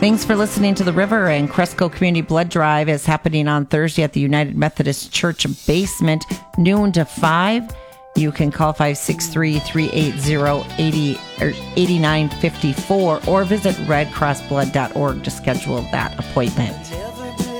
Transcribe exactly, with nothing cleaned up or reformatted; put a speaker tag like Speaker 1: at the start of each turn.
Speaker 1: Thanks for listening to The River, and Cresco Community Blood Drive is happening on Thursday at the United Methodist Church basement, noon to five. You can call five six three, three eight zero, eight nine five four or visit red cross blood dot org to schedule that appointment.